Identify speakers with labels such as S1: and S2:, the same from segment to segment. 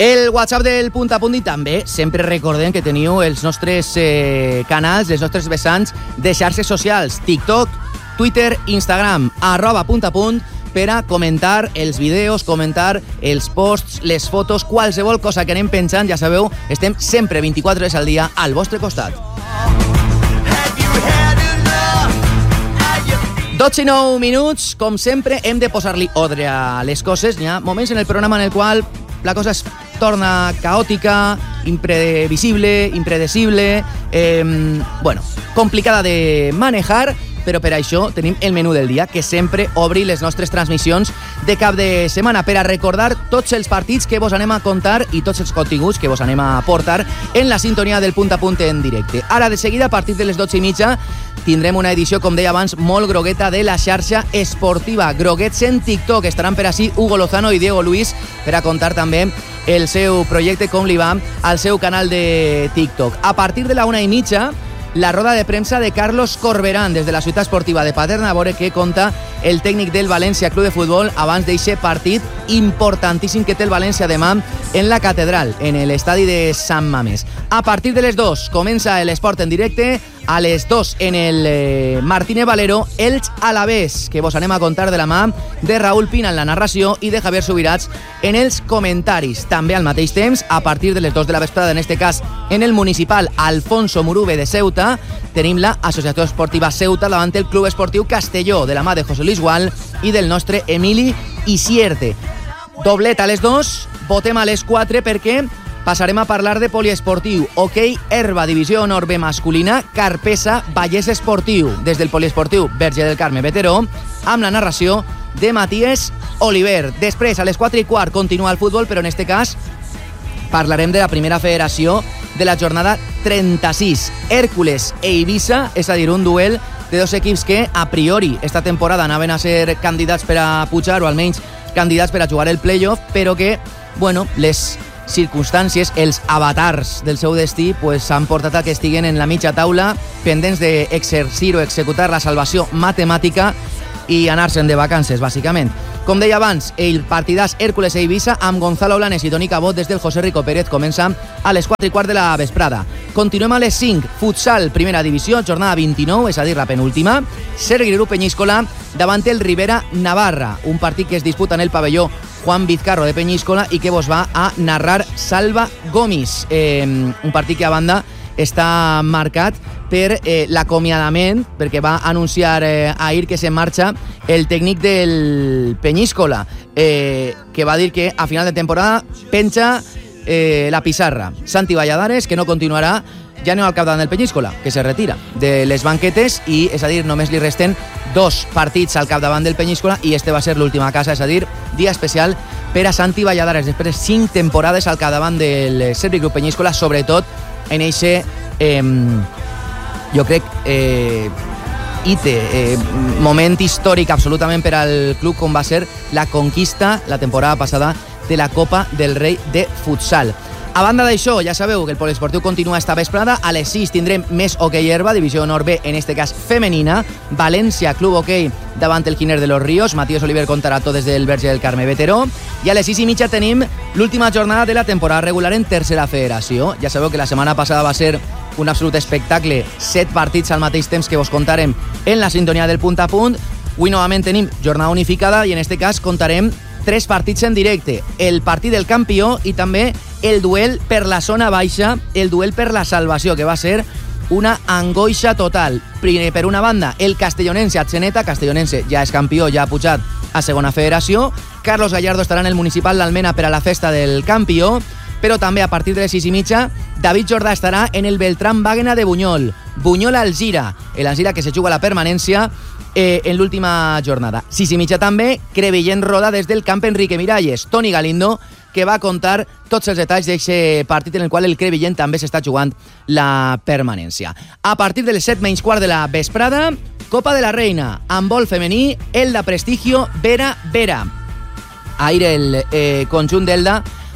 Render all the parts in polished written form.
S1: El WhatsApp del Punt a Punt i també sempre recordem que teniu els nostres canals, els nostres vessants de xarxes socials, TikTok, Twitter, Instagram, @puntapunt, per a comentar els vídeos, comentar els posts, les fotos, qualsevol cosa que anem penjant. Ja sabeu, estem sempre 24 hores al dia al vostre costat. 12 i 9 minuts, com sempre, hem de posar-li ordre a les coses. Hi ha moments en el programa en el qual la cosa es torna caòtica, imprevisible, impredecible, complicada de manejar, però per això tenim el menú del dia, que sempre obri les nostres transmissions de cap de setmana per a recordar tots els partits que vos anem a contar i tots els continguts que vos anem a portar en la sintonia del Punt a Punt en directe. Ara, de seguida, a partir de les 12:30, tindrem una edició, com deia abans, molt grogueta de la xarxa esportiva. Groguets en TikTok. Estaran per així Hugo Lozano i Diego Luis per a contar també el seu projecte, com li va al seu canal de TikTok. A partir de la 1:30, la roda de premsa de Carlos Corberán des de la ciutat esportiva de Paterna, a veure què conta el tècnic del València Club de Futbol abans d'eixe partit importantíssim que té el València demà en la Catedral, en l'estadi de Sant Mamés. A partir de les 2 comença l'esport en directe. A les 2 en el Martínez Valero, Elx Alavés, que vos anem a contar de la mà de Raúl Pina en la narració i de Javier Subirats en els comentaris. També al mateix temps, a partir de les 2 de la vesprada, en este cas en el municipal Alfonso Murube de Ceuta, tenim la Associació Esportiva Ceuta davant el Club Esportiu Castelló, de la mà de José Luis Gual i del nostre Emili Isierte. Doblet a les 2, votem a les 4 perquè passarem a parlar de poliesportiu. Hoquei herba, divisió honor B masculina, Carpesa, Vallès Esportiu. Des del poliesportiu Verge del Carme Veteró, amb la narració de Matías Oliver. Després, a les 4:15, continua el futbol, però en este cas parlarem de la primera federació de la jornada 36. Hèrcules e Eivissa, és a dir, un duel de dos equips que, a priori, esta temporada anaven a ser candidats per a pujar, o almenys candidats per a jugar el playoff, però que, les circumstàncies, els avatars del seu destí, han portat a que estiguen en la mitja taula pendents d'exercir o executar la salvació matemàtica i anar-se'n de vacances, bàsicament. Com deia abans, el partidàs Hèrcules e Eivissa amb Gonzalo Blanes i Toni Cabot des del José Rico Pérez comença a les 4:15 de la vesprada. Continuem a les 5, futsal, primera divisió, jornada 29, és a dir, la penúltima. Sergi Grup Peñíscola davant el Rivera Navarra, un partit que es disputa en el pavelló Juan Vizcarro de Peñíscola i que vos va a narrar Salva Gomis. Un partit que a banda està marcat per l'acomiadament, perquè va anunciar ahir que se'n marxa el tècnic del Peñíscola, que va dir que a final de temporada penja la pissarra. Santi Valladares, que no continuarà ja no al capdavant del Peñíscola, que se retira de les banquetes i, és a dir, només li resten 2 partits al capdavant del Peñíscola i este va ser l'última casa, és a dir, dia especial per a Santi Valladares després de 5 temporades al capdavant del Sergi Grup Peñíscola, sobretot en eixe jo crec moment històric absolutament per al club, com va ser la conquista la temporada passada de la Copa del Rei de Futsal. A banda d'això, ja sabeu que el poliesportiu continua esta vesprada. A les 6 tindrem més hoquei herba, divisió honor B, en este cas femenina. València, Club Hoquei davant el Giner de los Ríos. Matías Oliver contarà tot des del Verge del Carme Veteró. I a les 6:30 tenim l'última jornada de la temporada regular en tercera federació. Ja sabeu que la setmana passada va ser un absolut espectacle, 7 partits al mateix temps que vos contarem en la sintonia del Punt a Punt. Avui novament tenim jornada unificada i en este cas contarem 3 partits en directe, el partit del campió i també el duel per la zona baixa, el duel per la salvació, que va ser una angoixa total. Per una banda, el castellonense Atzeneta, castellonense ja és campió, ja ha pujat a segona federació. Carlos Gallardo estarà en el municipal d'Almena per a la festa del campió, però també a partir de les 6:30 David Jordà estarà en el Beltrán Bàguena de Bunyol. Bunyol-Alzira, l'Alzira que se juga la permanència en l'última jornada. 6:30 també, Crevillent-Roda des del camp Enrique Miralles. Toni Galindo, que va contar tots els detalls d'aquest partit en el qual el Crevillent també s'està jugant la permanència. A partir de les 7:15 de la vesprada, Copa de la Reina, handbol femení, Elda Prestigio, Vera. Ahir el conjunt d'Elda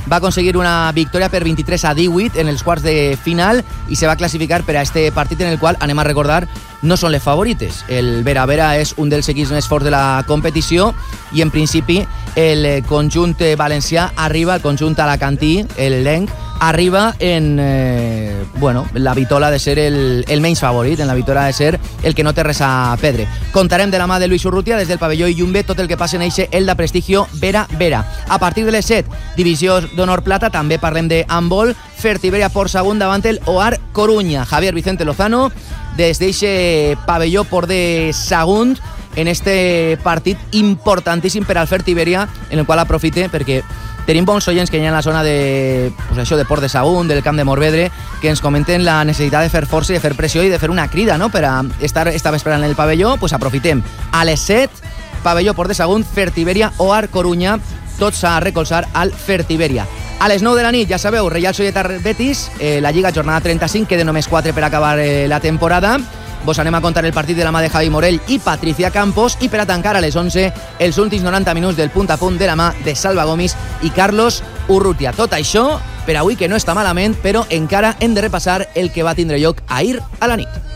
S1: va aconseguir una victòria per 23-18 en els quarts de final i se va classificar per a este partit en el qual, anem a recordar, no són les favorites. El Vera-Vera és un dels equips més forts de la competició i en principi el conjunt valencià arriba, el conjunt alacantí, el Lenc, arriba en la vitola de ser el menys favorit, en la vitola de ser el que no té res a perdre. Contarem de la mà de Luis Urrutia des del pavelló Llumbe tot el que passa en eixe Elda Prestigio Vera-Vera. A partir de les 7, divisió d'honor plata, també parlem de handbol, Fertiberia Port Sagunt davant el OAR Coruña. Javier Vicente Lozano des d'eixe pavelló Port de Sagunt en este partit importantíssim per al Fertiberia, en el qual aprofite perquè tenim bons oients que hi ha en la zona de Port de Sagunt, del Camp de Morvedre, que ens comenten la necessitat de fer força i de fer pressió i de fer una crida, no?, per a estar esta vesprada en el pavelló. Pues aprofitem. A les 7, pavelló Port de Sagunt, Fertiberia OAR Coruña, tots a recolzar al Fertiberia. A les 9 de la nit, ja sabeu, Reial Solletar Betis, la Lliga jornada 35, queden només 4 per acabar la temporada. Vos anem a contar el partit de la mà de Javi Morell i Patricia Campos i per a tancar a les 11 els últims 90 minuts del punt a punt de la mà de Salva Gomis i Carlos Urrutia. Tot això per avui, que no està malament, però encara hem de repassar el que va tindre lloc ahir a la nit.